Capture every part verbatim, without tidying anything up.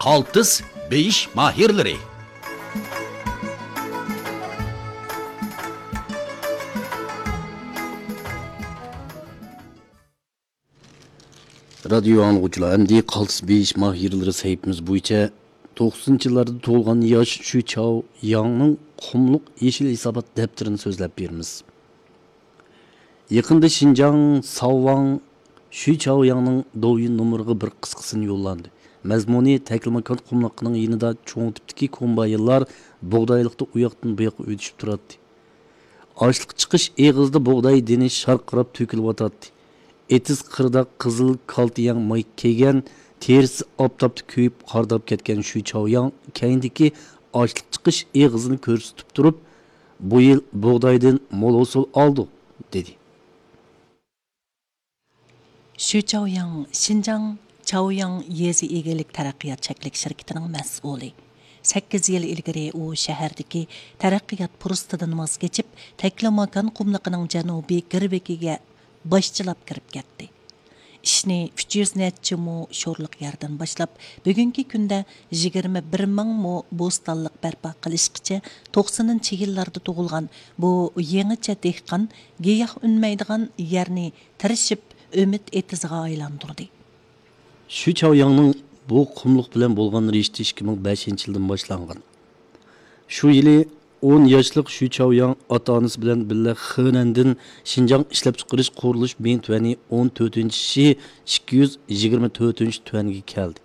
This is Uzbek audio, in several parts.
qaltis beyish mahirlari. Radyo anlıqçılar, əmdi qaltis beyish mahirlari sayfimiz bo'yicha to'qsoninchi yillarda tug'ilgan yosh Shu Chao Yangning qumluq yeşil hisobot daftarini so'zlab beramiz. Yaqında Xinjiang Savang Shu Chao Yangning Douyin nomeriga bir qisqasini yo'llandi. Mazmuni Taklimakon qumluqining yonida cho'ng tipdagi kombayinlar bug'doyliqda u yoqdan bu yoqqa o'tishib turadi. Ochliq chiqish eg'izda bug'doy deni sharqirab to'kilib o'tadi. Etiz qirda qizil kaltiyang may kiygan, terisi optapda kuyib qardab ketgan Shu Chao Yang keyindiki ochliq chiqish eg'izini ko'rsatib turib, bu yil bug'doydan mo'l hosil oldi, dedi. Shu Chao Yang Xinjiang Chaoyang yezi egelik taraqqiyot cheklik shirkatining mas'uli. sakkiz yil ilgari u shahardagi taraqqiyot purstidan voz kechib, Taklamakon qumliqining janubiy girbekiga boshchilab kirib ketdi. Ishni uch yuz necha mo sho'rliq yerdan boshlab, bugungi kunda yigirma bir ming mo bo'stonliq barpo qilishgacha to'qsoninchi yillarda tug'ilgan bu yangicha dehqon giyoh unmaydigan yerni tirishib umid etiziga aylantirdi. Shu Chao Yangning bu qumluq bilan bo'lgan rishti ikki ming beshinchi yildan boshlangan. Shu yili o'n yoshlik Shu Chao Yang ota-onasi bilan birga Xinandan Xinjiang ishlab chiqarish qurilish bin tuani o'n to'rtinchi ikki yuz yigirma to'rtinchi tuaniga keldi.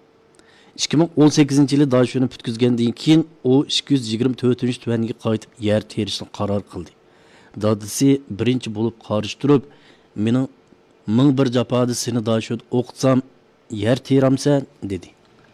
ikki ming o'n sakkizinchi yili Dashuni bitkizgandan keyin u ikki yuz yigirma to'rtinchi tuaniga qaytib yer terishni qaror qildi. Dadisi birinchi bo'lib qarshi turib, "Mening ming bir jafoda seni Dashud o'qitsam, yer teramsan", dedi.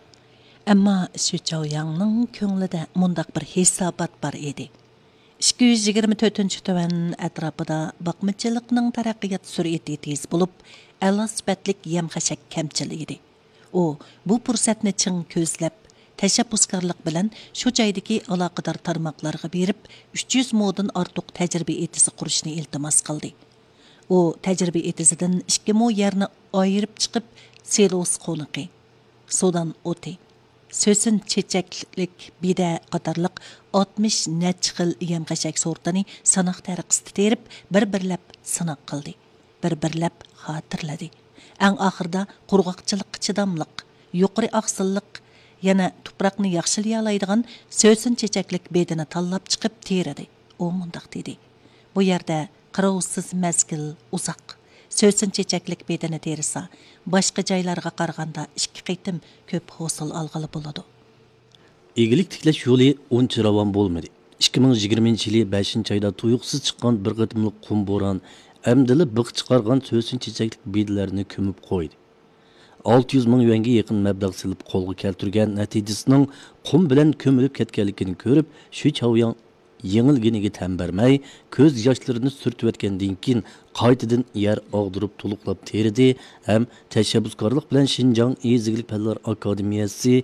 Ammo Shu Chao Yangning ko'nglida mundaq bir hisobot bor edi. ikki yuz yigirma to'rtinchi tuvan atrofida boqmachilikning taraqqiyot sur'ati tez bo'lib, a'lo sifatlik yem-xashak kamchil edi. U bu fursatni ching ko'zlab, tashabbuskorlik bilan shu joydagi aloqador tarmoqlarga berib, uch yuz modan ortiq tajriba etisi qurishni iltimos qildi. U tajriba etisidan ikki mo yerni ayirib chiqib, selos qo'niqi, sodan o'ti, so'sin chechaklik bida qatorliq oltmish necha xil yem-xashak sortini sanoq tariqasida terib, bir-birlab sinoq qildi, bir-birlab xotirladi. Eng oxirida qurg'oqchilikqa chidamliq, yuqori oqsilliq, yana tuproqni yaxshilay oladigan so'sin chechaklik bedini tanlab chiqib teradi. U mundaq dedi: "Bu yerda qirovsiz mazgil uzoq. So'sin chechaklik bedini terisa, boshqa joylarga qaraganda ikki qitim ko'p hosil olg'ili bo'ladi." Egilik tiklash yo'li uncha ravon bo'lmadi. ikki ming yigirmanchi yili beshinchi oyda tuyuqsiz chiqqan bir qitimlik qum bo'ron amdili biq chiqargan so'sin chechaklik bedlarni ko'mib qo'ydi. olti yuz ming yuanga yaqin mablag' silib qo'lga keltirgan natijasining qum bilan ko'milib ketganligini ko'rib, Shu Chao Yang yengilginiga tan bermay, ko'z yoshlarini surtayotgandan keyin qaytadan yer og'dirib to'liqlab teridi ham tashabbuskorlik bilan Xinjiang Ezigilik fanlar akademiyasi